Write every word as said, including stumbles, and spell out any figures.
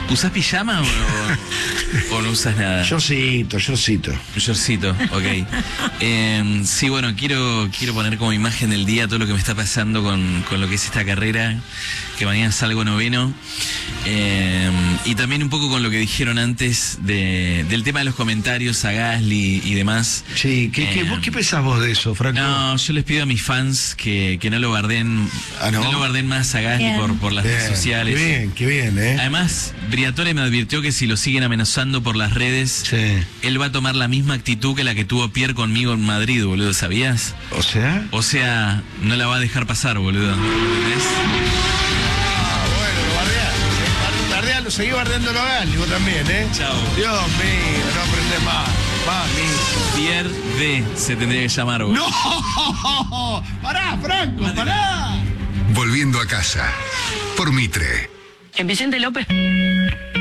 ¿Usás pijama o, o no usas nada? Shortcito, shortcito. Shortcito, ok. Eh, sí, bueno, quiero, quiero poner como imagen del día todo lo que me está pasando con, con lo que es esta carrera, que mañana salgo noveno. Eh, y también un poco con lo que dijeron antes de, del tema de los comentarios a Gasly y demás. Sí, ¿qué, qué, Eh, vos, ¿qué pensás vos de eso, Franco? No, yo les pido a mis fans que, que no lo barden, ¿Ah, no? no lo barden más a Gasly por, por las Bien, redes sociales. Qué bien, qué bien, ¿eh? Además, Briatore me advirtió que si lo siguen amenazando por las redes, Sí. él va a tomar la misma actitud que la que tuvo Pierre conmigo en Madrid, boludo, ¿sabías? ¿O sea? O sea, no la va a dejar pasar, boludo. ¿Entendés? Ah, bueno, lo bardeás. Bardealo, seguí bardeándolo a Gasly, vos también, ¿eh? Chao. Dios mío, no aprendés más. Mami. Pierre D se tendría que llamar, boludo. ¡No! ¡Pará, Franco, pará! Volviendo a casa, por Mitre. En Vicente López.